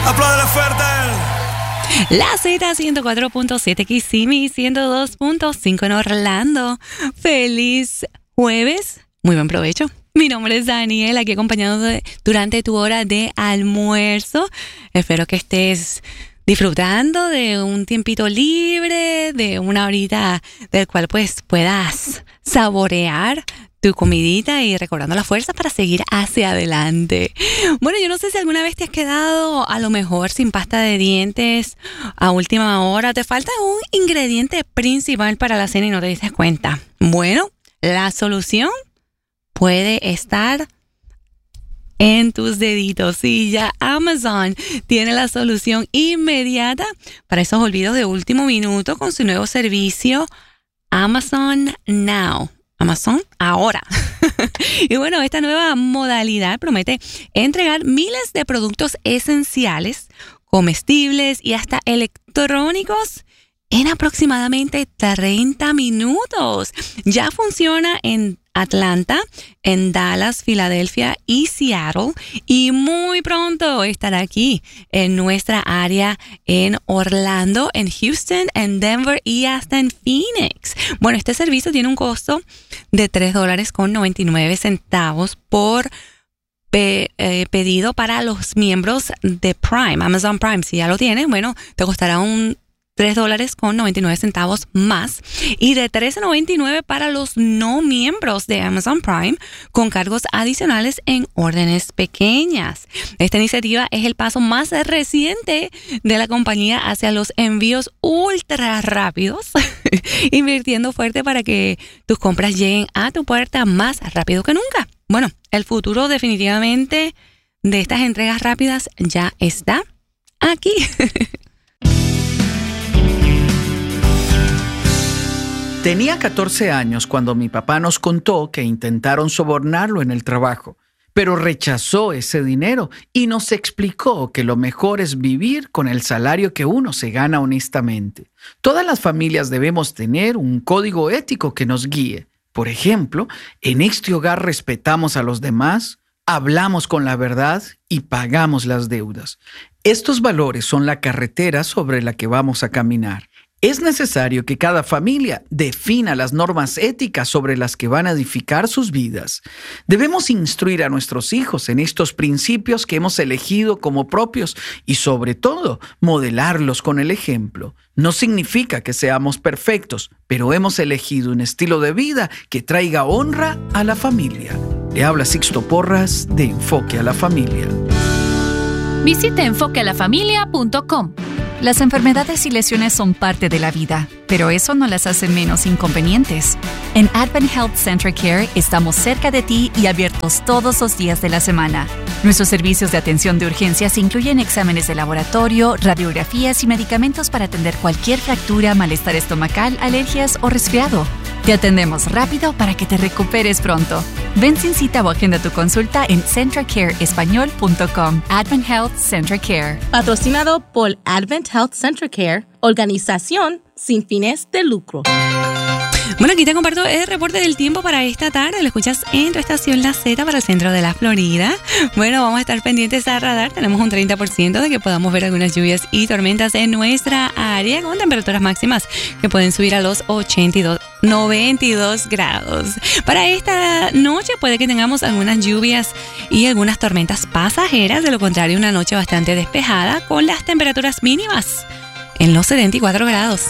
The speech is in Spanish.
¡Apláudele fuerte! La Z 104.7 Kissimmee, 102.5 en Orlando. ¡Feliz jueves! Muy buen provecho. Mi nombre es Daniel, aquí acompañándote durante tu hora de almuerzo. Espero que estés disfrutando de un tiempito libre, de una horita del cual pues puedas saborear tu comidita y recordando la fuerza para seguir hacia adelante. Bueno, yo no sé si alguna vez te has quedado a lo mejor sin pasta de dientes a última hora. Te falta un ingrediente principal para la cena y no te diste cuenta. Bueno, la solución puede estar en tus deditos. Sí, ya Amazon tiene la solución inmediata para esos olvidos de último minuto con su nuevo servicio Amazon Now. Amazon ahora. Y bueno, esta nueva modalidad promete entregar miles de productos esenciales, comestibles y hasta electrónicos en aproximadamente 30 minutos. Ya funciona en Atlanta, en Dallas, Filadelfia y Seattle, y muy pronto estará aquí en nuestra área en Orlando, en Houston, en Denver y hasta en Phoenix. Bueno, este servicio tiene un costo de $3.99 por pedido para los miembros de Prime, Amazon Prime. Si ya lo tienes, bueno, te costará un $3.99 más y de $13.99 para los no miembros de Amazon Prime con cargos adicionales en órdenes pequeñas. Esta iniciativa es el paso más reciente de la compañía hacia los envíos ultra rápidos, invirtiendo fuerte para que tus compras lleguen a tu puerta más rápido que nunca. Bueno, el futuro definitivamente de estas entregas rápidas ya está aquí. Tenía 14 años cuando mi papá nos contó que intentaron sobornarlo en el trabajo, pero rechazó ese dinero y nos explicó que lo mejor es vivir con el salario que uno se gana honestamente. Todas las familias debemos tener un código ético que nos guíe. Por ejemplo, en este hogar respetamos a los demás, hablamos con la verdad y pagamos las deudas. Estos valores son la carretera sobre la que vamos a caminar. Es necesario que cada familia defina las normas éticas sobre las que van a edificar sus vidas. Debemos instruir a nuestros hijos en estos principios que hemos elegido como propios y, sobre todo, modelarlos con el ejemplo. No significa que seamos perfectos, pero hemos elegido un estilo de vida que traiga honra a la familia. Le habla Sixto Porras de Enfoque a la Familia. Visite enfoquealafamilia.com. Las enfermedades y lesiones son parte de la vida, pero eso no las hace menos inconvenientes. En Advent Health Central Care estamos cerca de ti y abiertos todos los días de la semana. Nuestros servicios de atención de urgencias incluyen exámenes de laboratorio, radiografías y medicamentos para atender cualquier fractura, malestar estomacal, alergias o resfriado. Te atendemos rápido para que te recuperes pronto. Ven sin cita o agenda tu consulta en centralcareespañol.com. Advent Health Central Care. Patrocinado por Advent Health Central Care, organización sin fines de lucro. Bueno, aquí te comparto el reporte del tiempo para esta tarde. Lo escuchas en tu estación La Z para el centro de la Florida. Bueno, vamos a estar pendientes a radar. Tenemos un 30% de que podamos ver algunas lluvias y tormentas en nuestra área con temperaturas máximas que pueden subir a los 92 grados. Para esta noche puede que tengamos algunas lluvias y algunas tormentas pasajeras. De lo contrario, una noche bastante despejada con las temperaturas mínimas en los 74 grados.